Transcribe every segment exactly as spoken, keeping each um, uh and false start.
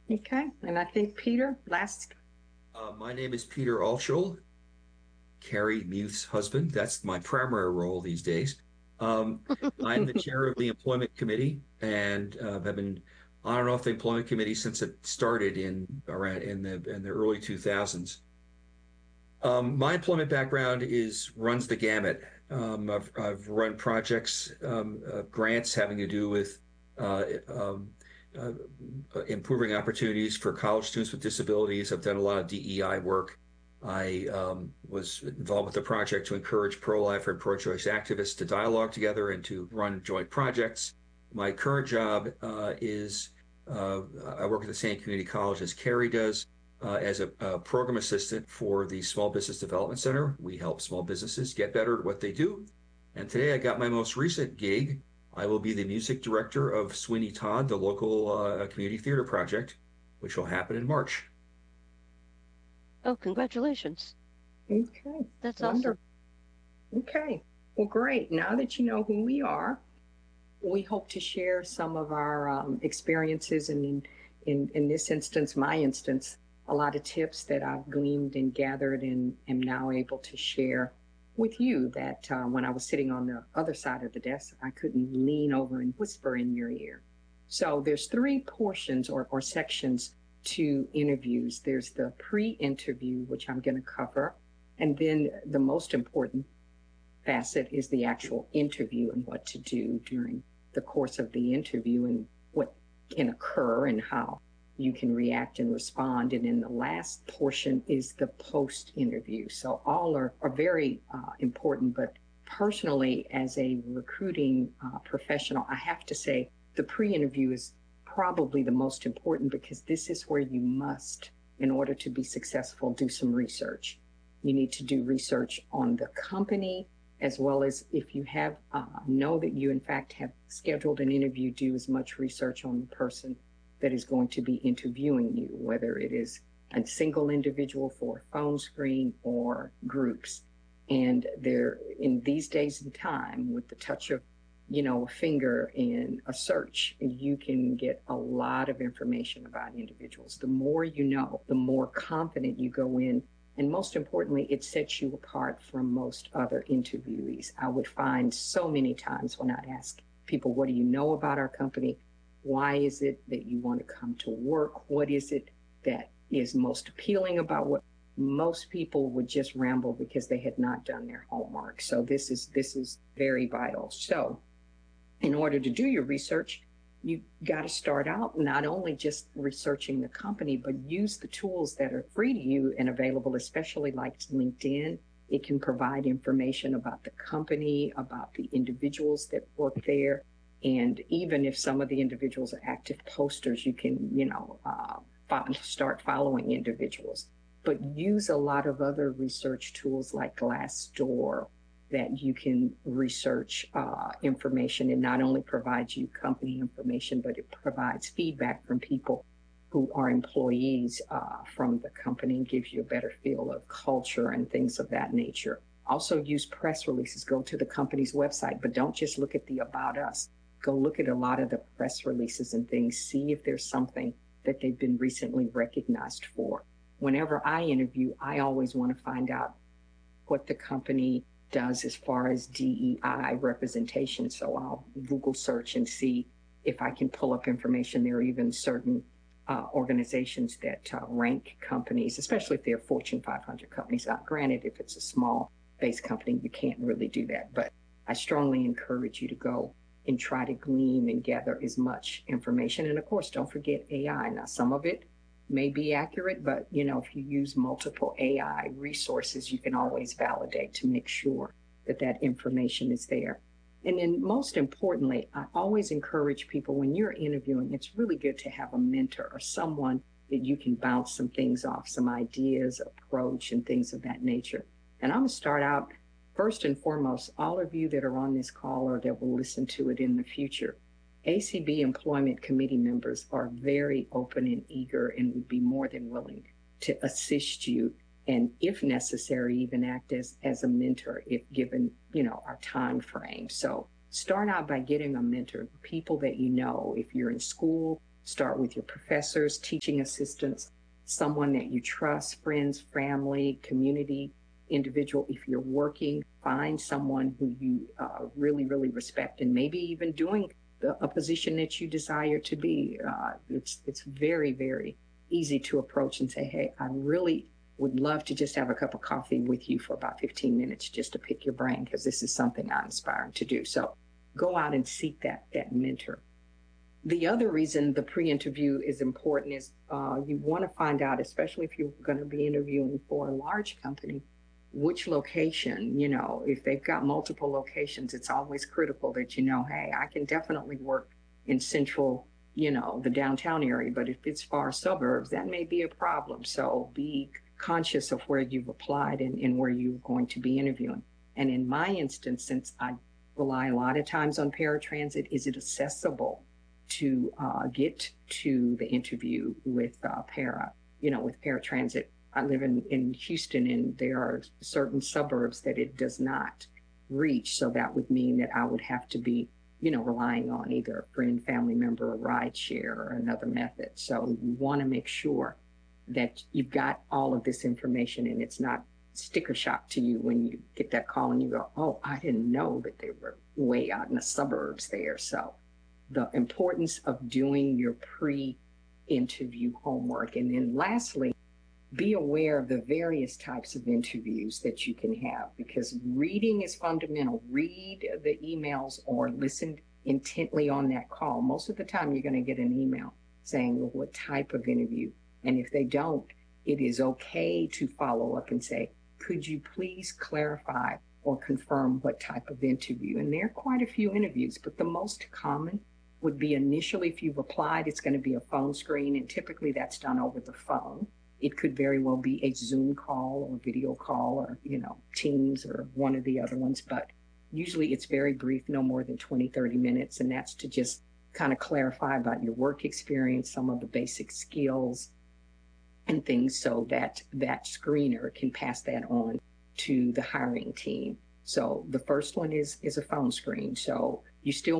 Okay, and I think Peter, last. Uh, my name is Peter Alschul, Carrie Muth's husband. That's my primary role these days. Um, I'm the chair of the Employment Committee, and uh, have been on and off the Employment Committee since it started in around in the in the early two thousands. Um, my employment background is runs the gamut. Um, I've, I've run projects, um, uh, grants having to do with uh, um, uh, improving opportunities for college students with disabilities. I've done a lot of D E I work. I um, was involved with a project to encourage pro-life and pro-choice activists to dialogue together and to run joint projects. My current job uh, is uh, I work at the same community college as Carrie does uh, as a, a program assistant for the Small Business Development Center. We help small businesses get better at what they do. And today I got my most recent gig. I will be the music director of Sweeney Todd, the local uh, community theater project, which will happen in March. Oh, congratulations. Okay, That's wonderful. awesome. Okay, well, great. Now that you know who we are, we hope to share some of our um, experiences, and in, in in this instance, my instance, a lot of tips that I've gleaned and gathered and am now able to share with you that uh, when I was sitting on the other side of the desk, I couldn't lean over and whisper in your ear. So there's three portions or, or sections to interviews. There's the pre-interview, which I'm going to cover, and then the most important facet is the actual interview and what to do during the course of the interview and what can occur and how you can react and respond. And then the last portion is the post interview. So all are, are very uh, important, but personally, as a recruiting uh, professional, I have to say the pre interview is probably the most important because this is where you must, in order to be successful, do some research. You need to do research on the company, as well as if you have uh, know that you in fact have scheduled an interview, do as much research on the person that is going to be interviewing you, whether it is a single individual for a phone screen or groups. And there, in these days and time, with the touch of, you know, a finger in a search, you can get a lot of information about individuals. The more you know, the more confident you go in, and most importantly, it sets you apart from most other interviewees. I would find so many times when I'd ask people, what do you know about our company? Why is it that you want to come to work? What is it that is most appealing about what most people would just ramble because they had not done their homework. So this is this is very vital. So in order to do your research, you got to start out not only just researching the company, but use the tools that are free to you and available, especially like LinkedIn. It can provide information about the company, about the individuals that work there. And even if some of the individuals are active posters, you can, you know, uh, start following individuals. But use a lot of other research tools like Glassdoor that you can research uh, information. It not only provides you company information, but it provides feedback from people who are employees uh, from the company and gives you a better feel of culture and things of that nature. Also use press releases. Go to the company's website, but don't just look at the About Us. Go look at a lot of the press releases and things. See if there's something that they've been recently recognized for. Whenever I interview, I always want to find out what the company does as far as D E I representation. So I'll Google search and see if I can pull up information. There are even certain uh, organizations that uh, rank companies, especially if they're Fortune five hundred companies. Uh, granted, if it's a small based company, you can't really do that. But I strongly encourage you to go and try to glean and gather as much information. And of course, don't forget A I. Now, some of it may be accurate, but you know, if you use multiple A I resources, you can always validate to make sure that that information is there. And then most importantly, I always encourage people when you're interviewing, it's really good to have a mentor or someone that you can bounce some things off, some ideas, approach, and things of that nature. And I'm gonna start out first and foremost, all of you that are on this call or that will listen to it in the future, A C B Employment Committee members are very open and eager and would be more than willing to assist you and, if necessary, even act as, as a mentor if given, you know, our time frame. So start out by getting a mentor, people that you know. If you're in school, Start with your professors, teaching assistants, someone that you trust, friends, family, community, individual. If you're working, find someone who you uh, really, really respect, and maybe even doing the, a position that you desire to be. Uh, it's, it's very, very easy to approach and say, hey, I really would love to just have a cup of coffee with you for about fifteen minutes just to pick your brain, because this is something I'm inspiring to do. So go out and seek that, that mentor. The other reason the pre-interview is important is uh, you want to find out, especially if you're going to be interviewing for a large company, which location. You know, if they've got multiple locations, it's always critical that you know, hey, I can definitely work in central, you know, the downtown area, but if it's far suburbs, that may be a problem. So be conscious of where you've applied and, and where you're going to be interviewing. And in my instance, since I rely a lot of times on paratransit, is it accessible to uh, get to the interview with uh, para, you know, with paratransit? I live in, in Houston, and there are certain suburbs that it does not reach. So that would mean that I would have to be, you know, relying on either a friend, family member, a ride share, or another method. So you want to make sure that you've got all of this information and it's not sticker shock to you when you get that call and you go, oh, I didn't know that they were way out in the suburbs there. So the importance of doing your pre-interview homework. And then lastly, be aware of the various types of interviews that you can have, because reading is fundamental. Read the emails or listen intently on that call. Most of the time you're going to get an email saying, well, what type of interview? And if they don't, it is okay to follow up and say, could you please clarify or confirm what type of interview? And there are quite a few interviews, but the most common would be initially, if you've applied, it's going to be a phone screen, and typically that's done over the phone. It could very well be a Zoom call or video call or, you know, Teams or one of the other ones, but usually it's very brief, no more than twenty, thirty minutes, and that's to just kind of clarify about your work experience, some of the basic skills and things, so that that screener can pass that on to the hiring team. So the first one is is a phone screen. So you still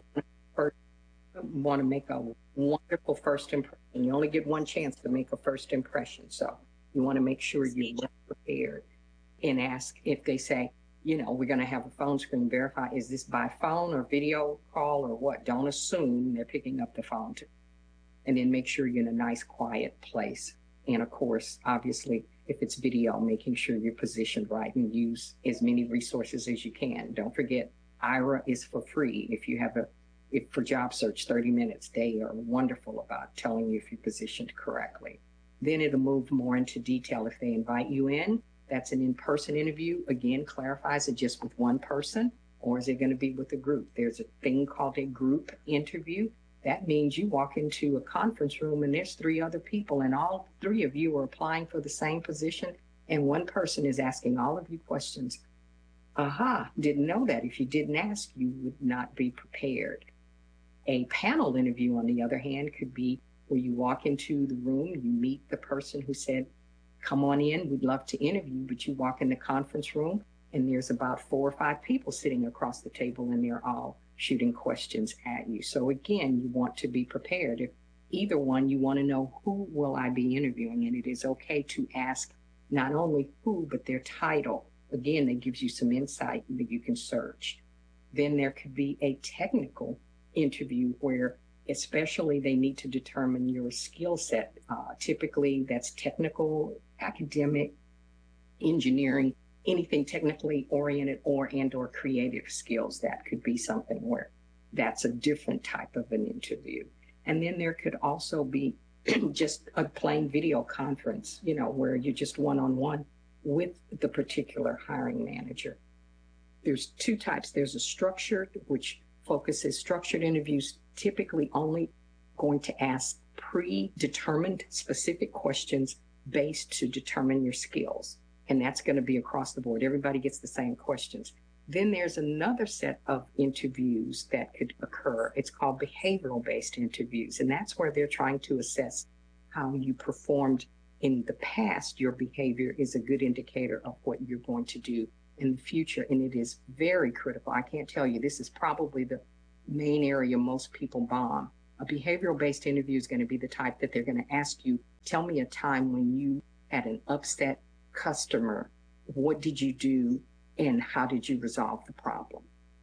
want to make a wonderful first impression. You only get one chance to make a first impression. So you want to make sure you're prepared and ask if they say, you know, we're going to have a phone screen, verify, is this by phone or video call or what? Don't assume they're picking up the phone. To, and then make sure you're in a nice, quiet place. And of course, obviously, if it's video, making sure you're positioned right and use as many resources as you can. Don't forget, Aira is for free. If you have a, if for job search, thirty minutes, they are wonderful about telling you if you're positioned correctly. Then it'll move more into detail if they invite you in. That's an in-person interview. Again, clarifies it just with one person, or is it going to be with a group? There's a thing called a group interview. That means you walk into a conference room and there's three other people, and all three of you are applying for the same position, and one person is asking all of you questions. Aha, didn't know that. If you didn't ask, you would not be prepared. A panel interview, on the other hand, could be where you walk into the room, you meet the person who said, come on in, we'd love to interview, but you walk in the conference room and there's about four or five people sitting across the table and they're all shooting questions at you. So again, you want to be prepared. If either one, you want to know, who will I be interviewing? And it is okay to ask not only who, but their title. Again, that gives you some insight that you can search. Then there could be a technical interview where especially they need to determine your skill set. Uh, typically that's technical, academic, engineering, anything technically oriented or and or creative skills. That could be something where that's a different type of an interview. And then there could also be just a plain video conference, you know, where you're just one-on-one with the particular hiring manager. There's two types. There's a structured, which focuses structured interviews, typically only going to ask predetermined specific questions based to determine your skills. And that's going to be across the board. Everybody gets the same questions. Then there's another set of interviews that could occur. It's called behavioral-based interviews. And that's where they're trying to assess how you performed in the past. Your behavior is a good indicator of what you're going to do in the future. And it is very critical. I can't tell you, this is probably the main area most people bomb, A behavioral based interview is going to be the type that they're going to ask you, tell me a time when you had an upset customer. What did you do and how did you resolve the problem?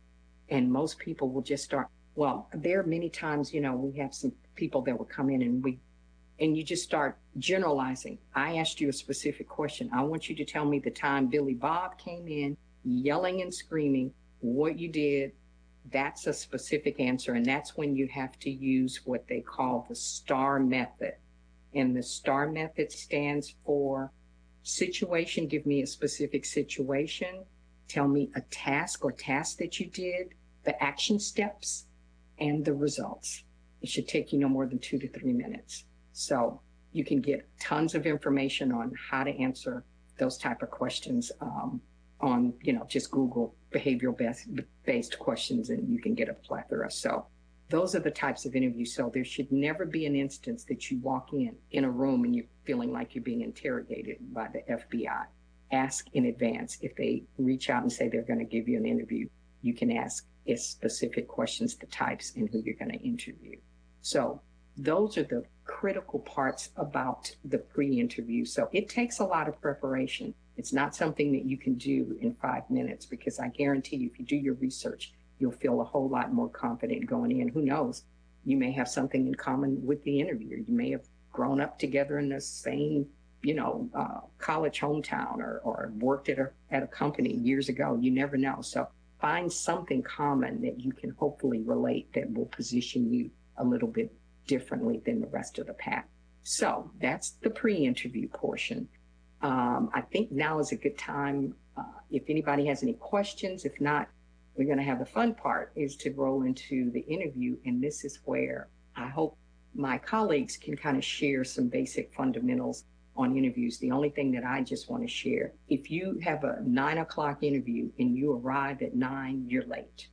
And most people will just start, well, there are many times, you know, we have some people that will come in and we, and you just start generalizing. I asked you a specific question. I want you to tell me the time Billy Bob came in yelling and screaming, what you did. That's a specific answer. And that's when you have to use what they call the STAR method. And the STAR method stands for situation. Give me a specific situation. Tell me a task or task that you did, the action steps, and the results. It should take you no more than two to three minutes. So you can get tons of information on how to answer those type of questions um, on, you know, just Google behavioral based, based questions, and you can get a plethora. So those are the types of interviews. So there should never be an instance that you walk in, in a room and you're feeling like you're being interrogated by the F B I. Ask in advance. If they reach out and say they're going to give you an interview, you can ask as specific questions, the types, and who you're going to interview. So those are the critical parts about the pre-interview. So it takes a lot of preparation. It's not something that you can do in five minutes because I guarantee you, if you do your research, you'll feel a whole lot more confident going in. Who knows? You may have something in common with the interviewer. You may have grown up together in the same, you know, uh, college hometown or, or worked at a, at a company years ago. You never know. So find something common that you can hopefully relate that will position you a little bit differently than the rest of the pack. So that's the pre-interview portion. Um, I think now is a good time. Uh, if anybody has any questions, if not, we're going to have the fun part is to roll into the interview. And this is where I hope my colleagues can kind of share some basic fundamentals on interviews. The only thing that I just want to share, if you have a nine o'clock interview and you arrive at nine, you're late.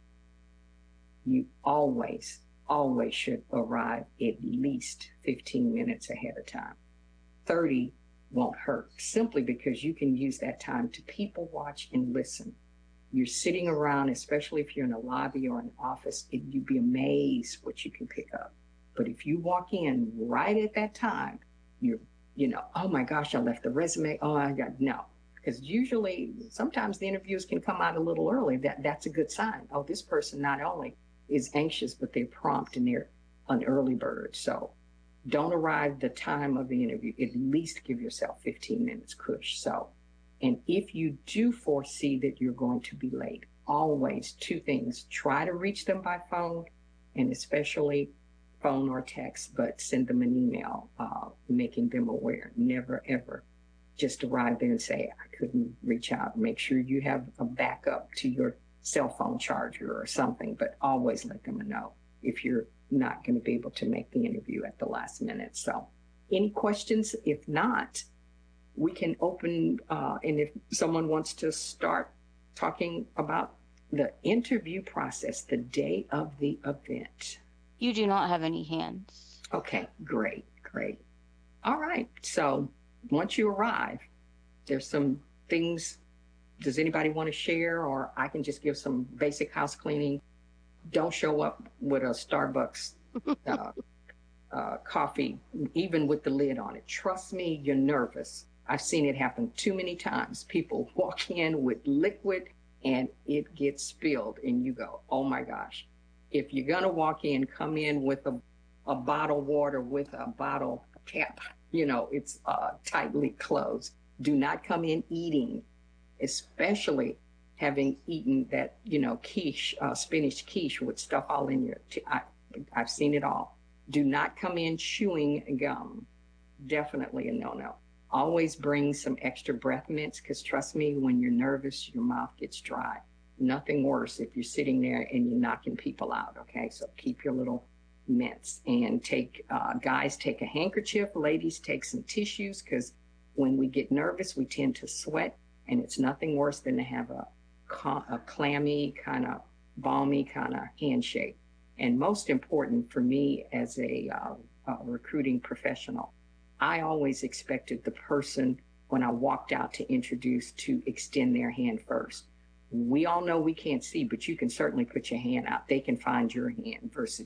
You always, always should arrive at least fifteen minutes ahead of time. thirty won't hurt, simply because you can use that time to people watch and listen. You're sitting around, especially if you're in a lobby or an office, and you'd be amazed what you can pick up. But if you walk in right at that time, you're, you know, oh my gosh, I left the resume. Oh, I got, no. Because usually, sometimes the interviews can come out a little early. That That's a good sign. Oh, this person not only is anxious, but they're prompt and they're an early bird. So don't arrive the time of the interview. At least give yourself fifteen minutes cush. So, and if you do foresee that you're going to be late, always two things. Try to reach them by phone, and especially phone or text, but send them an email, uh, making them aware. Never, ever just arrive there and say, I couldn't reach out. Make sure you have a backup to your cell phone charger or something, but always let them know if you're not going to be able to make the interview at the last minute. So any questions? If not, we can open, uh, and if someone wants to start talking about the interview process, the day of the event. You do not have any hands. Okay, great, great. All right, so once you arrive, there's some things. Does anybody want to share, or I can just give some basic house cleaning? Don't show up with a Starbucks uh, uh, coffee, even with the lid on it. Trust me, you're nervous. I've seen it happen too many times. People walk in with liquid and it gets spilled and you go, oh my gosh. If you're going to walk in, come in with a, a bottle of water with a bottle cap. You know, it's uh, tightly closed. Do not come in eating, especially having eaten that, you know, quiche, uh, spinach quiche with stuff all in your, t- I, I've seen it all. Do not come in chewing gum. Definitely a no-no. Always bring some extra breath mints, because trust me, when you're nervous, your mouth gets dry. Nothing worse if you're sitting there and you're knocking people out, okay? So keep your little mints and take, uh, guys, take a handkerchief. Ladies, take some tissues, because when we get nervous, we tend to sweat, and it's nothing worse than to have a a clammy, kind of balmy kind of handshake. And most important for me as a, uh, a recruiting professional, I always expected the person when I walked out to introduce to extend their hand first. We all know we can't see, but you can certainly put your hand out. They can find your hand versus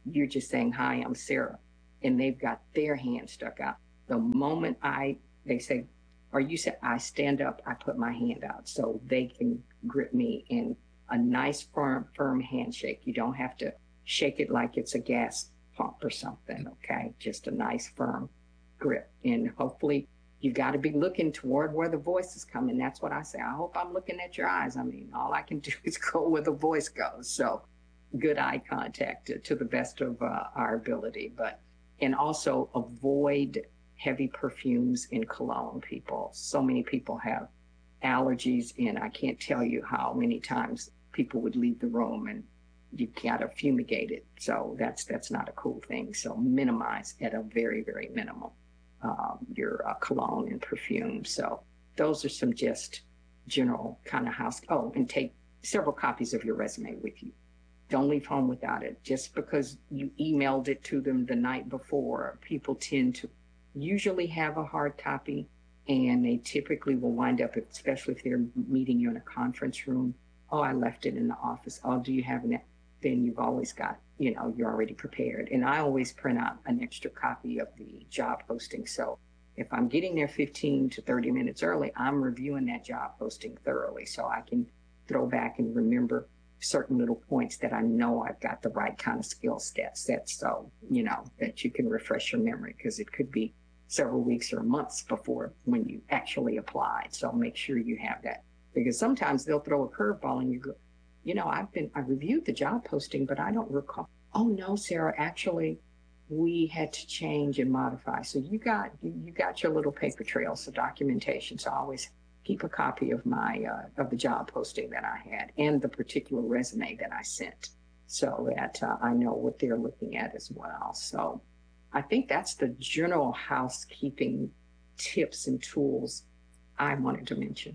You're just saying, hi, I'm Sarah. And they've got their hand stuck out. The moment I, they say, or you say, I stand up, I put my hand out so they can grip me in a nice, firm, firm handshake. You don't have to shake it like it's a gas pump or something, okay? Just a nice, firm grip. And hopefully, you got to be looking toward where the voice is coming. That's what I say. I hope I'm looking at your eyes. I mean, all I can do is go where the voice goes. So good eye contact to, to the best of uh, our ability. But, and also avoid heavy perfumes and cologne, people. So many people have allergies, and I can't tell you how many times people would leave the room and you gotta fumigate it. So that's that's not a cool thing. So minimize at a very, very minimum um, your uh, cologne and perfume. So those are some just general kind of house. Oh, and take several copies of your resume with you. Don't leave home without it. Just because you emailed it to them the night before, people tend to usually have a hard copy, and they typically will wind up, especially if they're meeting you in a conference room. Oh, I left it in the office. Oh, do you have that? Then you've always got, you know, you're already prepared. And I always print out an extra copy of the job posting. So if I'm getting there fifteen to thirty minutes early, I'm reviewing that job posting thoroughly so I can throw back and remember certain little points that I know I've got the right kind of skill set set. So, you know, that you can refresh your memory, because it could be several weeks or months before when you actually applied. So make sure you have that, because sometimes they'll throw a curveball and you go, you know, I've been, I reviewed the job posting, but I don't recall. Oh no, Sarah, actually we had to change and modify. So you got, you, you got your little paper trails of documentation. So I always keep a copy of my, uh, of the job posting that I had and the particular resume that I sent, so that uh, I know what they're looking at as well. So I think that's the general housekeeping tips and tools I wanted to mention.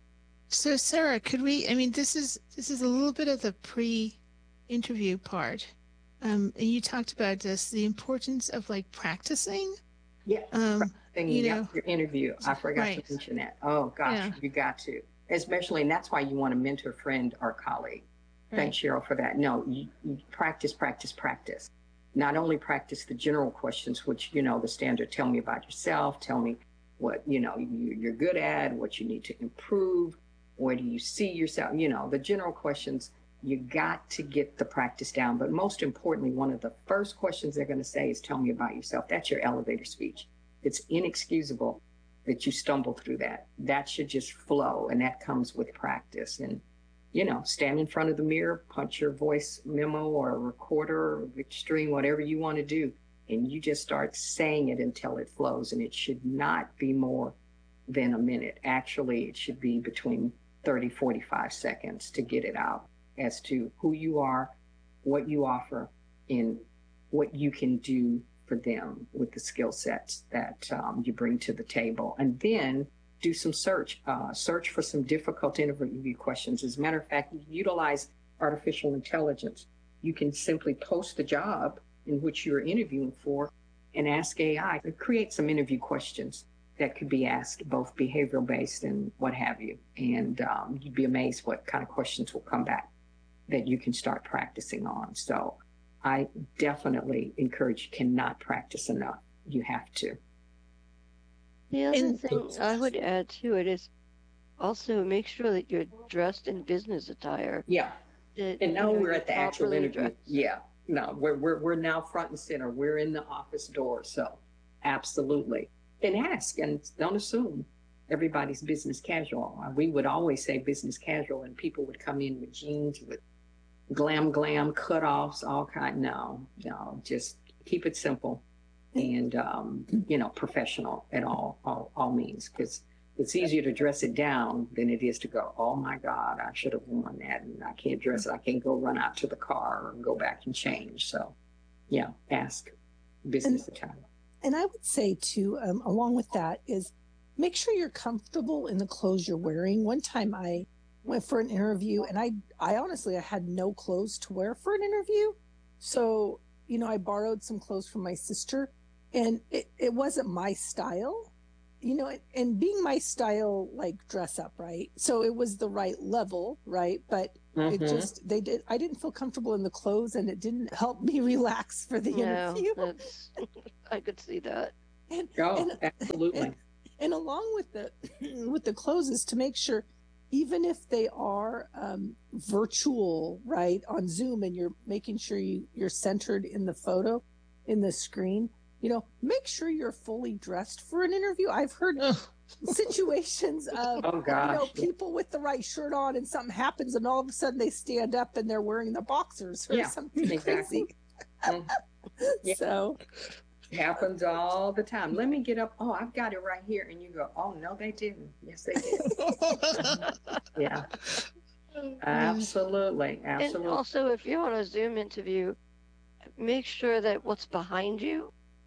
So Sarah, could we, I mean, this is, this is a little bit of the pre-interview part. Um, and you talked about this, the importance of like practicing. Yeah. Um, you you know, know, your interview. I forgot right. to mention that. Oh gosh, Yeah. you got to, especially, and that's why you want a mentor, friend, or colleague. Right. Thanks, Cheryl, for that. No, you, you practice, practice, practice. Not only practice the general questions, which, you know, the standard, tell me about yourself, tell me what, you know, you, you're good at, what you need to improve, where do you see yourself, you know, the general questions. You got to get the practice down. But most importantly, one of the first questions they're going to say is, tell me about yourself. That's your elevator speech. It's inexcusable that you stumble through that. That should just flow, and that comes with practice. And, you know, stand in front of the mirror, punch your voice memo or a recorder or stream, whatever you want to do, and you just start saying it until it flows. And it should not be more than a minute. Actually, it should be between thirty, forty-five seconds to get it out as to who you are, what you offer, and what you can do for them with the skill sets that um, you bring to the table. And then do some search, uh, search for some difficult interview questions. As a matter of fact, utilize artificial intelligence. You can simply post the job in which you're interviewing for and ask A I to create some interview questions that could be asked, both behavioral based and what have you. And um, you'd be amazed what kind of questions will come back that you can start practicing on. So I definitely encourage you, cannot practice enough. You have to. The other And- thing I would add to it is also make sure that you're dressed in business attire. Yeah. That, And now you know, we're you're at the actual properly interview. dressed. Yeah. No, we're, we're, we're now front and center. We're in the office door. So absolutely. And ask, and don't assume everybody's business casual. We would always say business casual, and people would come in with jeans, with glam, glam, cutoffs, all kind. No, no, just keep it simple and, um, you know, professional at all, all, all means, because it's easier to dress it down than it is to go, oh my God, I should have worn that, and I can't dress it. I can't go run out to the car or go back and change. So, yeah, ask business attire. And I would say too, um, along with that, is make sure you're comfortable in the clothes you're wearing. One time I went for an interview, and I, I honestly, I had no clothes to wear for an interview. So, you know, I borrowed some clothes from my sister, and it, it wasn't my style, you know, and being my style, like dress up, right? So it was the right level, right? But It Mhm. just they did. I didn't feel comfortable in the clothes, and it didn't help me relax for the No, interview. that's I could see that. And Oh, and absolutely. and, and along with the with the clothes is to make sure, even if they are um, virtual, right, on Zoom, and you're making sure you you're centered in the photo, in the screen, you know, make sure you're fully dressed for an interview. I've heard situations of Oh you know gosh. Yeah. people with the right shirt on, and something happens, and all of a sudden they stand up and they're wearing the boxers or Yeah, something exactly. crazy. Mhm. Yeah. So Happens all the time. Let me get up. Oh, I've got it right here. And you go, oh, no, they didn't. Yes, they did. Yeah, absolutely. And Absolutely. also, if you're on a Zoom interview, make sure that what's behind you,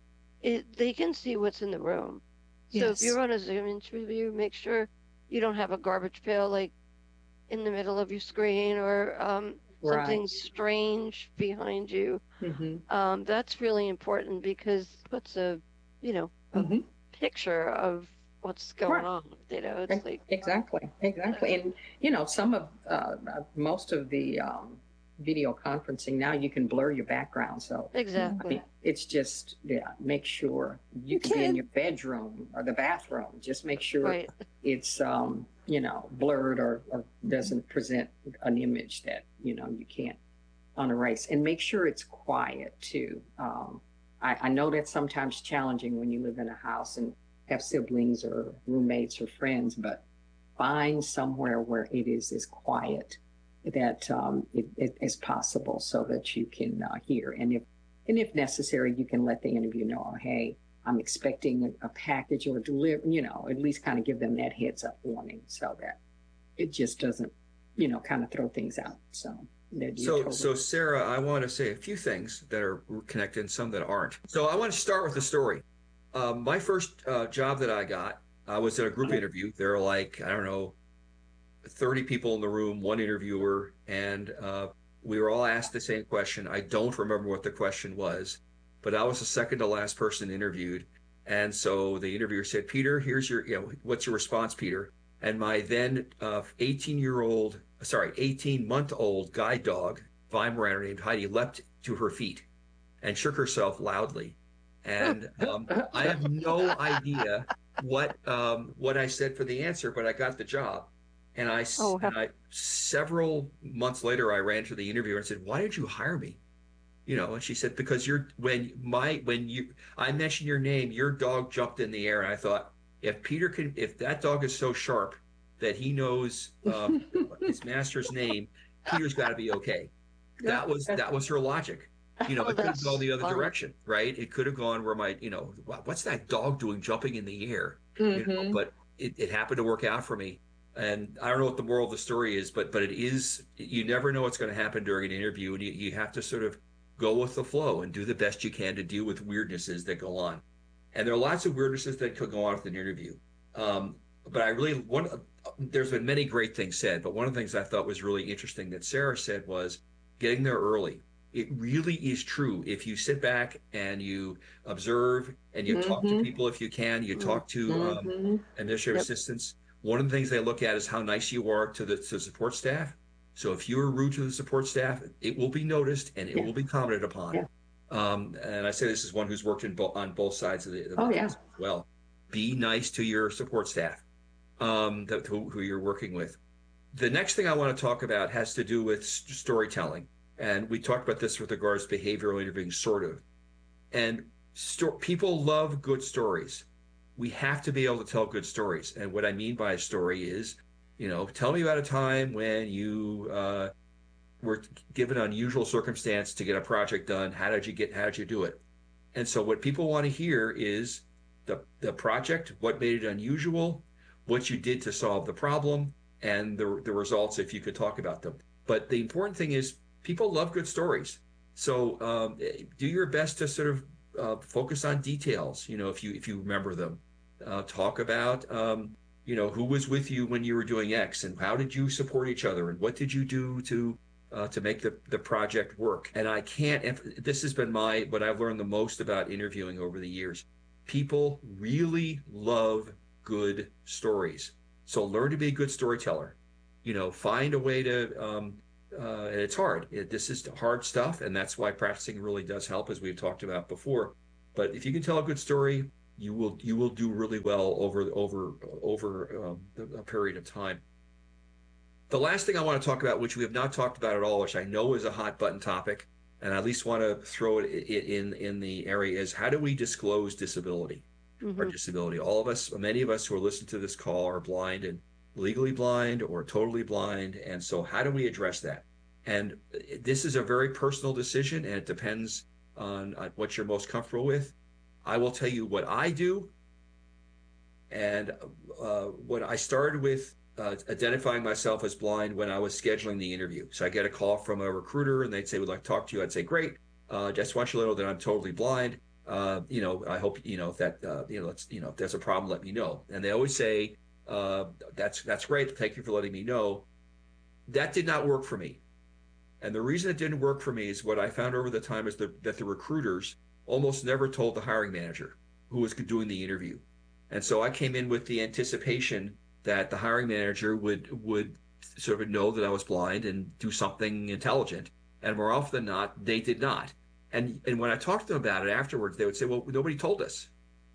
it, they can see what's in the room. So if Yes. you're on a Zoom interview, make sure you don't have a garbage pail like in the middle of your screen or um, Right. something strange behind you. hmm Um, that's really important because it puts a, you know, a hmm picture of what's going Right. on. You know, it's like, Exactly. Exactly. And, you know, some of, uh, uh, most of the um, video conferencing now, you can blur your background. So, I exactly. mean, it's just, yeah, make sure you, You can be in can. your bedroom or the bathroom. Just make sure Right. it's, um, you know, blurred or, or doesn't present an image that, you know, you can't unerase. And make sure it's quiet too. Um, I, I know that's sometimes challenging when you live in a house and have siblings or roommates or friends, but find somewhere where it is as quiet that um, it, it is possible so that you can uh, hear. And if and if necessary, you can let the interviewer know, oh, hey, I'm expecting a, a package or deliver, you know, at least kind of give them that heads up warning so that it just doesn't, you know, kind of throw things out. So that you're So, totally- so Sarah, I want to say a few things that are connected and some that aren't. So I want to start with the story. Um, my first uh, job that I got, I was at a group interview. There were like, I don't know, thirty people in the room, one interviewer, and uh, we were all asked the same question. I don't remember what the question was, but I was the second to last person interviewed. And so the interviewer said, Peter, here's your, you know, what's your response, Peter? And my then uh, eighteen year old, sorry, eighteen month old guide dog, Weimaraner named Heidi, leapt to her feet and shook herself loudly. And um, I have no idea what um, what I said for the answer, but I got the job. And I, Oh, and I several months later, I ran to the interviewer and said, "Why did you hire me?" You know, and she said, "Because you're when my when you I mentioned your name, your dog jumped in the air." And I thought, if Peter can, if that dog is so sharp that he knows um, his master's name, Peter's got to be okay. That was that was her logic. You know, Oh, it could have that's gone the other funny. direction, right? It could have gone where my, you know, "Wow, what's that dog doing jumping in the air?" You know, Mhm. but it, it happened to work out for me. And I don't know what the moral of the story is, but but it is, you never know what's going to happen during an interview, and you, you have to sort of go with the flow and do the best you can to deal with weirdnesses that go on. And there are lots of weirdnesses that could go on with an interview. Um, but I really, one, there's been many great things said, but one of the things I thought was really interesting that Sarah said was getting there early. It really is true. If you sit back and you observe and you talk to Mhm. people, if you can, you talk to um, Mhm. administrative Yep. assistants. One of the things they look at is how nice you are to the, to the support staff. So if you are rude to the support staff, it will be noticed and it Yeah. will be commented upon. Yeah. Um, and I say this as one who's worked in bo- on both sides of the, the Oh, yeah. as well. Be nice to your support staff, um, that, who, who you're working with. The next thing I want to talk about has to do with s- storytelling. And we talked about this with regards to behavioral interviewing, sort of. And sto- people love good stories. We have to be able to tell good stories. And what I mean by a story is, you know, tell me about a time when you uh, were given an unusual circumstance to get a project done. How did you get, how did you do it? And so what people want to hear is the, the project, what made it unusual, what you did to solve the problem, and the, the results if you could talk about them. But the important thing is people love good stories. So um, do your best to sort of uh, focus on details, you know, if you if you remember them. Uh, talk about, um, you know, who was with you when you were doing X and how did you support each other and what did you do to uh, to make the, the project work. And I can't, this has been my, what I've learned the most about interviewing over the years. People really love good stories. So learn to be a good storyteller. You know, find a way to um, uh, and it's hard. It, this is hard stuff, and that's why practicing really does help, as we've talked about before. But if you can tell a good story, you will you will do really well over over over um, a period of time. The last thing I want to talk about, which we have not talked about at all, which I know is a hot button topic, and I at least want to throw it in in the area, is how do we disclose disability? Mm-hmm. Our disability. All of us, many of us who are listening to this call are blind and legally blind or totally blind. And so how do we address that? And this is a very personal decision, and it depends on, on what you're most comfortable with. I will tell you what I do. And uh, what I started with uh, identifying myself as blind when I was scheduling the interview. So I get a call from a recruiter and they'd say, we'd like to talk to you. I'd say, great. Uh, just want you to know that I'm totally blind. Uh, you know, I hope, you know, that, uh, you know, let's, you know, if there's a problem, let me know. And they always say, uh, that's, that's great. Thank you for letting me know. That did not work for me. And the reason it didn't work for me is what I found over the time is the, that the recruiters almost never told the hiring manager who was doing the interview. And so I came in with the anticipation that the hiring manager would, would sort of know that I was blind and do something intelligent. And more often than not, they did not. And and when I talked to them about it afterwards, they would say, well, nobody told us.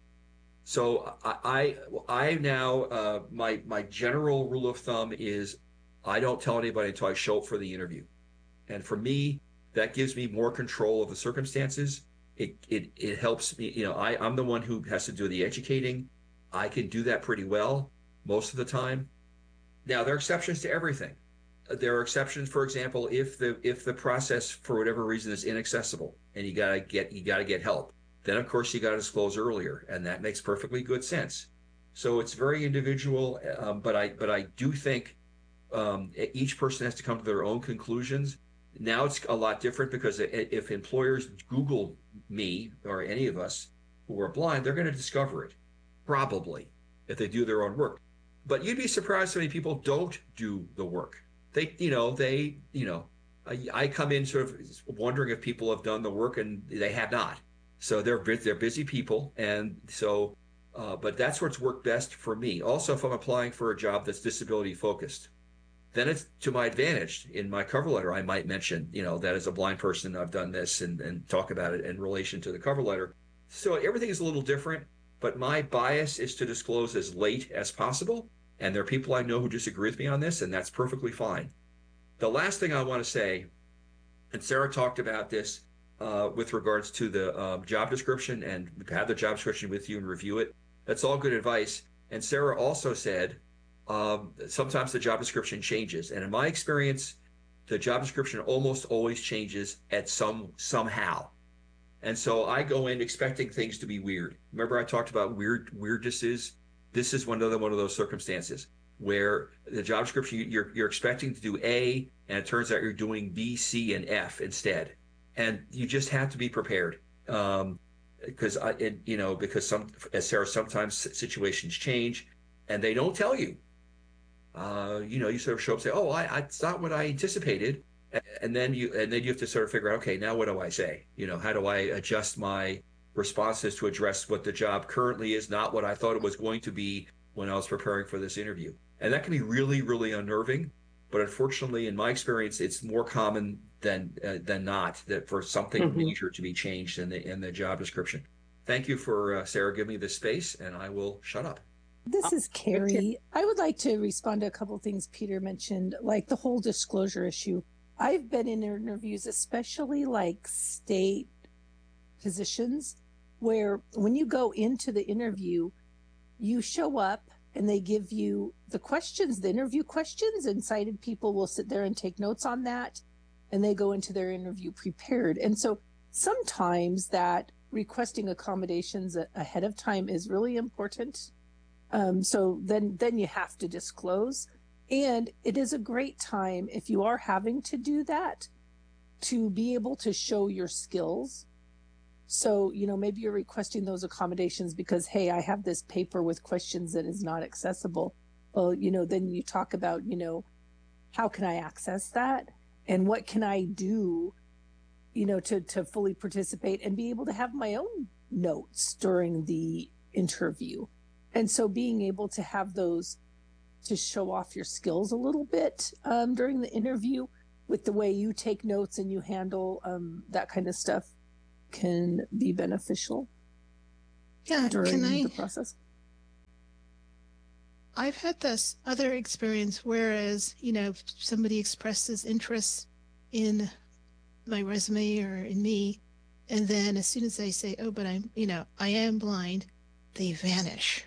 So I I, I now, uh, my my general rule of thumb is I don't tell anybody until I show up for the interview. And for me, that gives me more control of the circumstances. It it it helps me, you know, I, I'm the one who has to do the educating. I can do that pretty well most of the time. Now, there are exceptions to everything. There are exceptions, for example, if the if the process for whatever reason is inaccessible and you gotta get you gotta get help, then of course you gotta disclose earlier, and that makes perfectly good sense. So it's very individual, um, but I but I do think um, each person has to come to their own conclusions. Now it's a lot different because if employers Google me or any of us who are blind, they're going to discover it, probably, if they do their own work. But you'd be surprised how many people don't do the work. They, you know, they, you know, I, I come in sort of wondering if people have done the work, and they have not. So they're they're busy people, and so, uh, but that's what's worked best for me. Also, if I'm applying for a job that's disability focused, then it's to my advantage. In my cover letter, I might mention, you know, that as a blind person, I've done this, and, and talk about it in relation to the cover letter. So everything is a little different, but my bias is to disclose as late as possible. And there are people I know who disagree with me on this, and that's perfectly fine. The last thing I want to say, and Sarah talked about this uh, with regards to the um, job description, and have the job description with you and review it. That's all good advice. And Sarah also said, um, sometimes the job description changes. And in my experience, the job description almost always changes at some somehow. And so I go in expecting things to be weird. Remember I talked about weird weirdnesses? This is one of the, one of those circumstances where the job description, you're, you're expecting to do A, and it turns out you're doing B, C, and F instead. And you just have to be prepared. Um, because I, it, you know, because some, as Sarah, sometimes situations change and they don't tell you. Uh, you know, you sort of show up and say, oh, I, I, it's not what I anticipated. And then you, and then you have to sort of figure out, okay, now what do I say? You know, how do I adjust my responses to address what the job currently is, not what I thought it was going to be when I was preparing for this interview? And that can be really, really unnerving. But unfortunately, in my experience, it's more common than uh, than not that for something mm-hmm. major to be changed in the in the job description. Thank you for uh, Sarah giving me this space, and I will shut up. This is Carrie. I would like to respond to a couple of things Peter mentioned, like the whole disclosure issue. I've been in interviews, especially like state positions, where when you go into the interview, you show up and they give you the questions, the interview questions, and sighted people will sit there and take notes on that, and they go into their interview prepared. And so sometimes that requesting accommodations ahead of time is really important. Um, so then, then you have to disclose. And it is a great time, if you are having to do that, to be able to show your skills. So, you know, maybe you're requesting those accommodations because, hey, I have this paper with questions that is not accessible. Well, you know, then you talk about, you know, how can I access that? And what can I do, you know, to, to fully participate and be able to have my own notes during the interview. And so being able to have those to show off your skills a little bit um, during the interview with the way you take notes and you handle um, that kind of stuff can be beneficial Yeah, during can I? the process. I've had this other experience, whereas, you know, if somebody expresses interest in my resume or in me, and then as soon as I say, oh, but I'm, you know, I am blind, they vanish.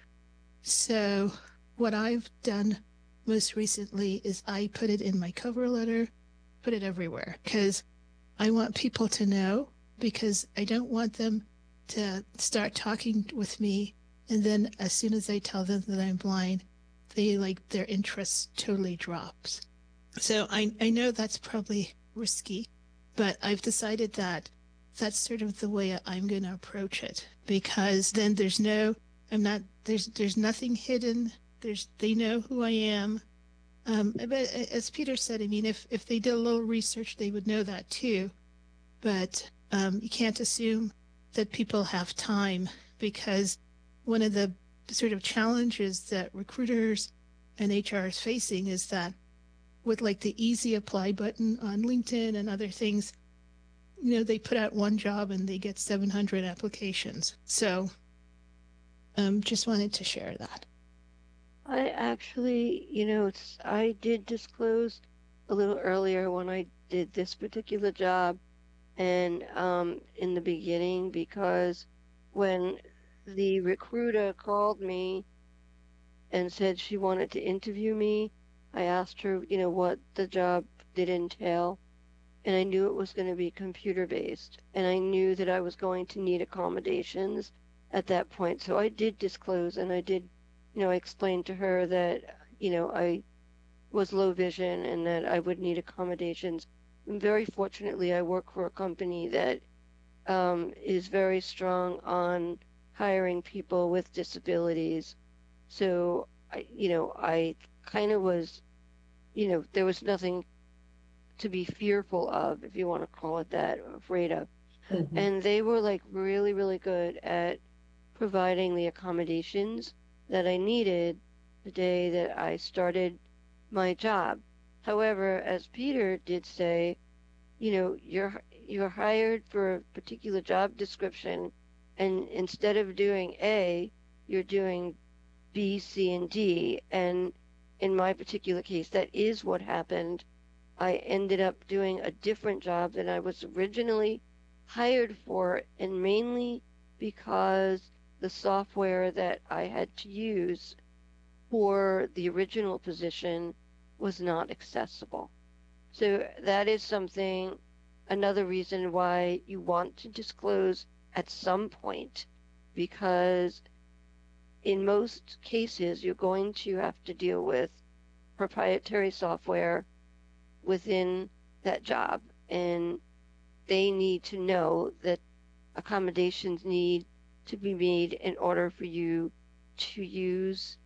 So what I've done most recently is I put it in my cover letter, put it everywhere, because I want people to know, because I don't want them to start talking with me, and then as soon as I tell them that I'm blind, they like their interest totally drops. So I, I know that's probably risky, but I've decided that that's sort of the way I'm going to approach it, because then there's no, I'm not, there's, there's nothing hidden. There's, they know who I am. Um, but as Peter said, I mean, if, if they did a little research, they would know that too. But um, you can't assume that people have time, because one of the sort of challenges that recruiters and H R is facing is that with like the easy apply button on LinkedIn and other things, you know, they put out one job and they get seven hundred applications. So um, just wanted to share that. I actually, you know, it's, I did disclose a little earlier when I did this particular job, and um, in the beginning, because when the recruiter called me and said she wanted to interview me, I asked her, you know, what the job did entail, and I knew it was going to be computer based, and I knew that I was going to need accommodations at that point. So I did disclose, and I did, you know, I explained to her that, you know, I was low vision and that I would need accommodations. And very fortunately, I work for a company that um, is very strong on hiring people with disabilities. So, I, you know, I kind of was, you know, there was nothing to be fearful of, if you want to call it that, or afraid of. Mm-hmm. And they were like really, really good at providing the accommodations that I needed the day that I started my job. However, as Peter did say, you know, you're you're hired for a particular job description, and instead of doing A, you're doing B, C, and D. And in my particular case, that is what happened. I ended up doing a different job than I was originally hired for, and mainly because the software that I had to use for the original position was not accessible. So that is something, another reason why you want to disclose at some point, because in most cases, you're going to have to deal with proprietary software within that job, and they need to know that accommodations need to be made in order for you to use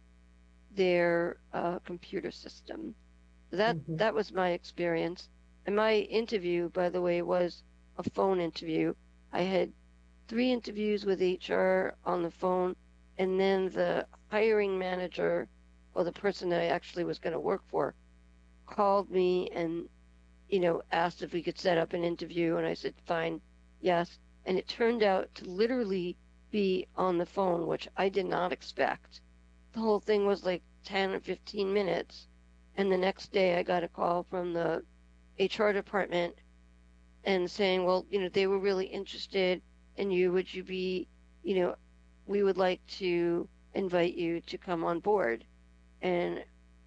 their uh, computer system. That Mm-hmm. that was my experience. And my interview, by the way, was a phone interview. I had three interviews with H R on the phone, and then the hiring manager, or the person that I actually was going to work for, called me and, you know, asked if we could set up an interview, and I said, fine, yes. And it turned out to literally be on the phone, which I did not expect. The whole thing was like ten or fifteen minutes. And the next day I got a call from the H R department and saying, well, you know, they were really interested in you. Would you be, you know, we would like to invite you to come on board. And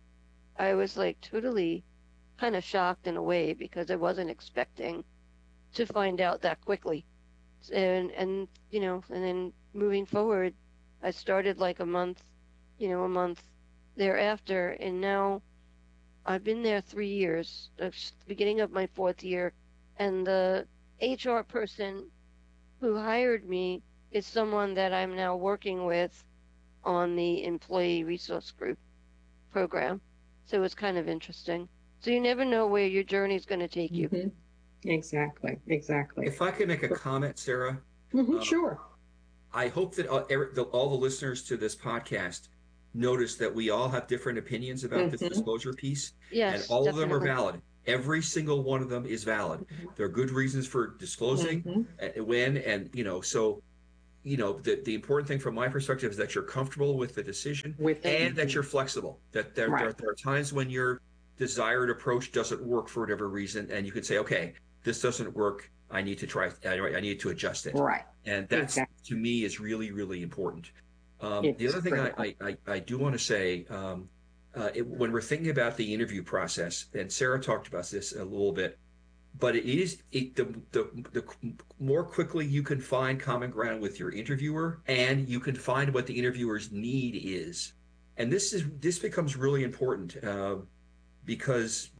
I was like totally kind of shocked in a way, because I wasn't expecting to find out that quickly. And, and, you know, and then moving forward, I started like a month, you know, a month thereafter. And now I've been there three years, it's the beginning of my fourth year. And the H R person who hired me is someone that I'm now working with on the employee resource group program. So it's kind of interesting. So you never know where your journey is going to take you. Mm-hmm. Exactly. Exactly. If I could make a comment, Sarah, Mm-hmm. uh, Sure. I hope that all, er, the, all the listeners to this podcast notice that we all have different opinions about this Mhm. disclosure piece, Yes, and all of them are definitely. valid. Every single one of them is valid. There are good reasons for disclosing Mhm. when, and you know, so you know, the, the important thing from my perspective is that you're comfortable with the decision With and that you're flexible. That there, there, right, there are times when your desired approach doesn't work for whatever reason, and you can say, okay, this doesn't work. I need to try, I, I need to adjust it. right, And that's, exactly. to me, is really, really important. Um, the It's other thing I, critical. I, I, I do want to say, um, uh, it, when we're thinking about the interview process, and Sarah talked about this a little bit, but it is it, the, the the more quickly you can find common ground with your interviewer, and you can find what the interviewer's need is, and this is this becomes really important uh, because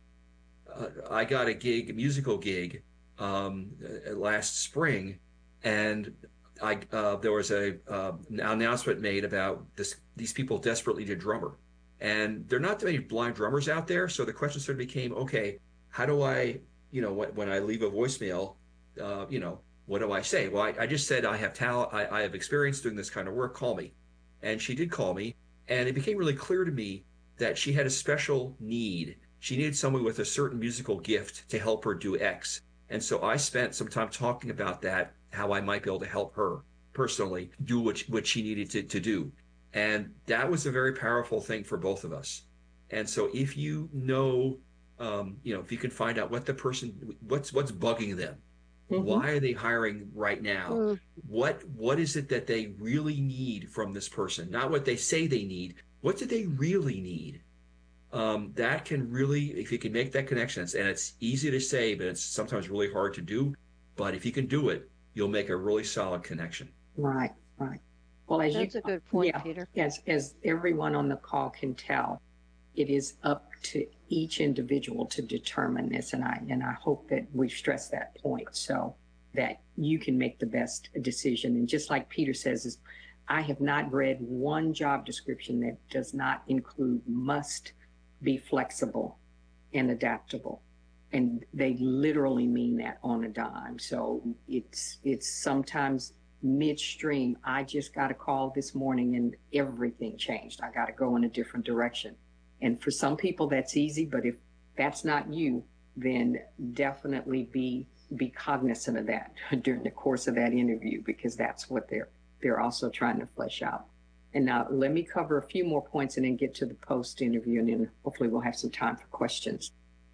uh, I got a gig, a musical gig, um, uh, last spring, and I uh, there was a uh, an announcement made about this these people desperately need a drummer, and there are not that many blind drummers out there, so the question sort of became, okay, how do I, you know, when, when I leave a voicemail, uh, you know, what do I say? Well, I, I just said I have talent, I, I have experience doing this kind of work. Call me, and she did call me, and it became really clear to me that she had a special need. She needed someone with a certain musical gift to help her do X. And so I spent some time talking about that, how I might be able to help her personally do what, what she needed to, to do. And that was a very powerful thing for both of us. And so if you know, um, you know, if you can find out what the person, what's what's bugging them, Mhm. why are they hiring right now? Mm. What what is it that they really need from this person? Not what they say they need. What do they really need? Um, that can really, if you can make that connection, it's, and it's easy to say, but it's sometimes really hard to do. But if you can do it, you'll make a really solid connection. Right, right. Well, as That's you, a good point, yeah, Peter. as as everyone on the call can tell, it is up to each individual to determine this, and I and I hope that we stress that point so that you can make the best decision. And just like Peter says, is I have not read one job description that does not include must be flexible and adaptable, and they literally mean that on a dime. So it's it's sometimes midstream. I just got a call this morning and everything changed. I got to go in a different direction. And for some people that's easy, but if that's not you, then definitely be be cognizant of that during the course of that interview, because that's what they're they're also trying to flesh out. And now let me cover a few more points and then get to the post interview, and then hopefully we'll have some time for questions.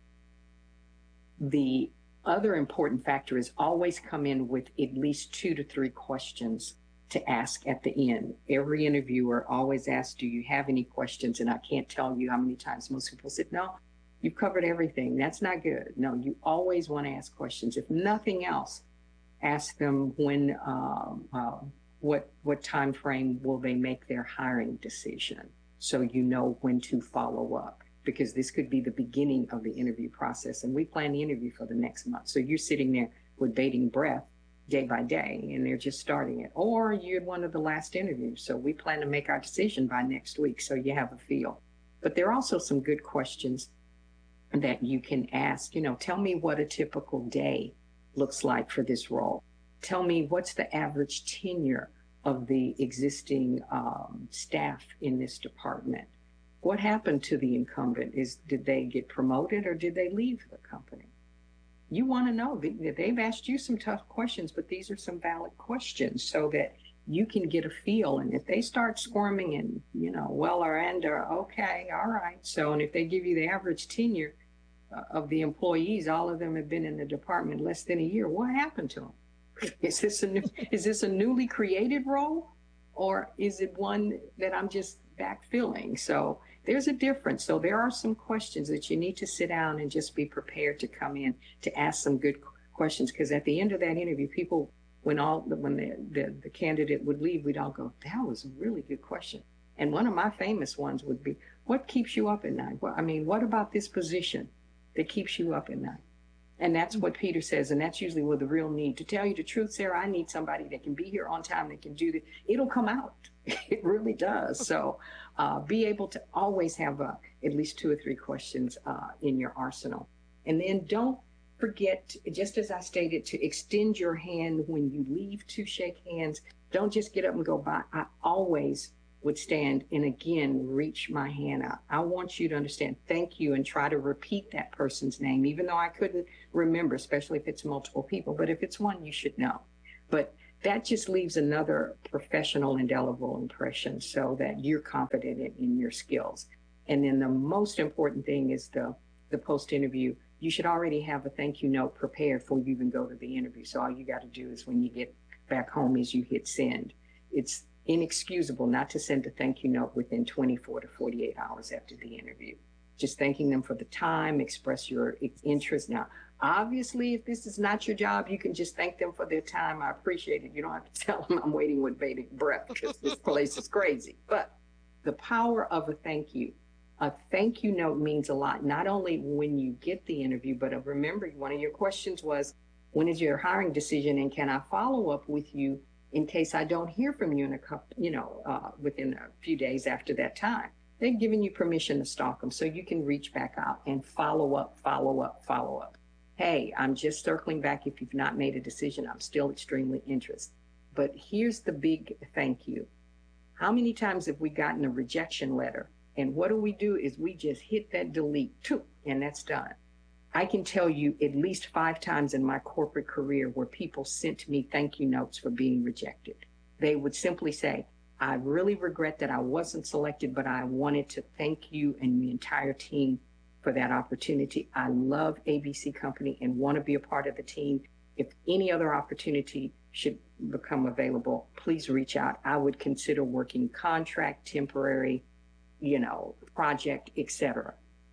The other important factor is always come in with at least two to three questions to ask at the end. Every interviewer always asks, do you have any questions? And I can't tell you how many times most people said, no, you've covered everything. That's not good. No, you always want to ask questions. If nothing else, ask them when, um, uh, what, what time frame will they make their hiring decision, so you know when to follow up, because this could be the beginning of the interview process. And we plan the interview for the next month. So you're sitting there with bated breath day by day, and they're just starting it. Or you're one of the last interviews. So we plan to make our decision by next week, so you have a feel. But there are also some good questions that you can ask. You know, tell me what a typical day looks like for this role. Tell me what's the average tenure of the existing um, staff in this department. What happened to the incumbent? Is did they get promoted or did they leave the company? You want to know. They've asked you some tough questions, but these are some valid questions so that you can get a feel. And if they start squirming and, you know, well or and or, okay, all right. So, and if they give you the average tenure uh, of the employees, all of them have been in the department less than a year. What happened to them? Is this a new, is this a newly created role, or is it one that I'm just backfilling? So there's a difference. So there are some questions that you need to sit down and just be prepared to come in to ask some good questions, because at the end of that interview, people, when all when the, the, the candidate would leave, we'd all go, that was a really good question. And one of my famous ones would be, what keeps you up at night? Well, I mean, what about this position that keeps you up at night? And that's what Peter says, and that's usually what the real need. To tell you the truth, Sarah, I need somebody that can be here on time, that can do this. It'll come out. It really does. So uh, be able to always have uh, at least two or three questions uh, in your arsenal. And then don't forget, just as I stated, to extend your hand when you leave to shake hands. Don't just get up and go by. I always would stand and again reach my hand out. I want you to understand, thank you, and try to repeat that person's name, even though I couldn't remember, especially if it's multiple people. But if it's one, you should know. But that just leaves another professional indelible impression so that you're confident in, in your skills. And then the most important thing is the, the post-interview. You should already have a thank you note prepared before you even go to the interview. So all you got to do is when you get back home is you hit send. It's inexcusable not to send a thank you note within twenty-four to forty-eight hours after the interview. Just thanking them for the time, express your interest. Now, obviously, if this is not your job, you can just thank them for their time. I appreciate it. You don't have to tell them I'm waiting with bated breath because this place is crazy. But the power of a thank you. A thank you note means a lot, not only when you get the interview, but remember, one of your questions was, when is your hiring decision and can I follow up with you in case I don't hear from you in a couple, you know, uh, within a few days after that time? They've given you permission to stalk them so you can reach back out and follow up, follow up, follow up. Hey, I'm just circling back. If you've not made a decision, I'm still extremely interested. But here's the big thank you. How many times have we gotten a rejection letter? And what do we do is we just hit that delete, and that's done. I can tell you at least five times in my corporate career where people sent me thank you notes for being rejected. They would simply say, I really regret that I wasn't selected, but I wanted to thank you and the entire team for that opportunity. I love A B C Company and want to be a part of the team. If any other opportunity should become available, please reach out. I would consider working contract, temporary, you know, project, et cetera.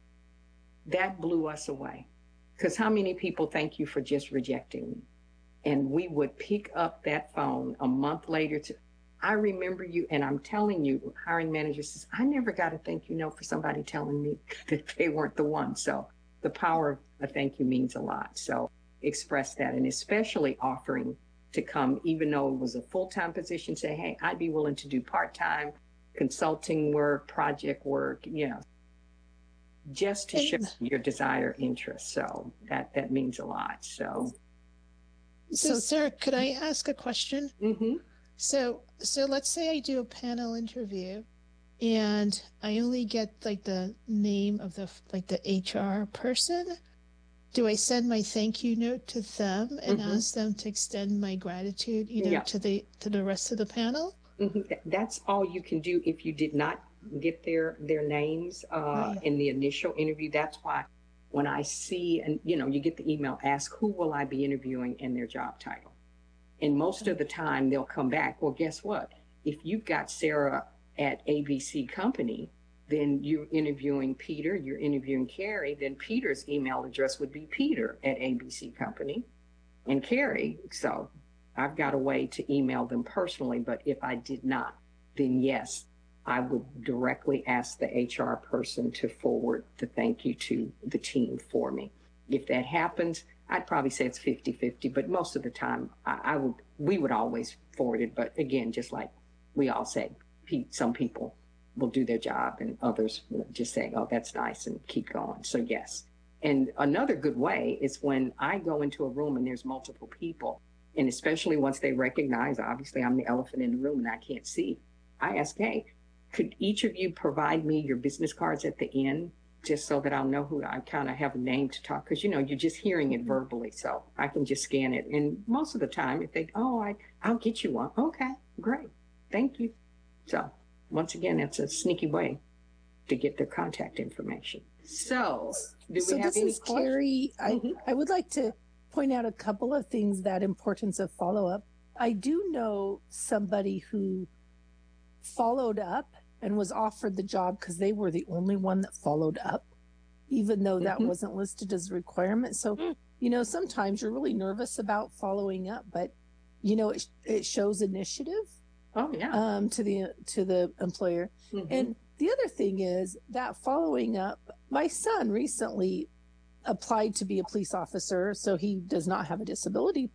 That blew us away. Because how many people thank you for just rejecting me? And we would pick up that phone a month later to, I remember you, and I'm telling you, hiring manager says, I never got a thank you note for somebody telling me that they weren't the one. So the power of a thank you means a lot. So express that, and especially offering to come, even though it was a full-time position, say, hey, I'd be willing to do part-time consulting work, project work, you know, just to show your desire, interest. So that, that means a lot. So, so Sarah, could I ask a question? Mm-hmm. So, so let's say I do a panel interview and I only get like the name of the, like the H R person. Do I send my thank you note to them and mm-hmm. ask them to extend my gratitude, you know, yeah. to the, to the rest of the panel? Mm-hmm. That's all you can do if you did not get their their names uh, right. in the initial interview. That's why when I see, and you know, you get the email, ask who will I be interviewing and their job title. And most okay. of the time they'll come back, well, guess what? If you've got Sarah at A B C Company, then you're interviewing Peter, you're interviewing Carrie, then Peter's email address would be Peter at A B C Company and Carrie. So I've got a way to email them personally, but if I did not, then yes, I would directly ask the H R person to forward the thank you to the team for me. If that happens, I'd probably say it's fifty-fifty, but most of the time I, I would, we would always forward it. But again, just like we all say, some people will do their job and others will just say, oh, that's nice, and keep going. So yes. And another good way is when I go into a room and there's multiple people, and especially once they recognize, obviously I'm the elephant in the room and I can't see, I ask, hey, could each of you provide me your business cards at the end, just so that I'll know who I kind of have a name to talk? Because, you know, you're just hearing it verbally, so I can just scan it. And most of the time, if they, oh, I, I'll get you one. Okay, great. Thank you. So once again, that's a sneaky way to get their contact information. So do so we have this any is Carrie. I, mm-hmm. I would like to point out a couple of things, that importance of follow-up. I do know somebody who followed up and was offered the job because they were the only one that followed up, even though that mm-hmm. wasn't listed as a requirement. So, mm. you know, sometimes you're really nervous about following up, but, you know, it, it shows initiative oh, yeah. um, to the to the employer. Mm-hmm. And the other thing is that following up, my son recently applied to be a police officer, so he does not have a disability.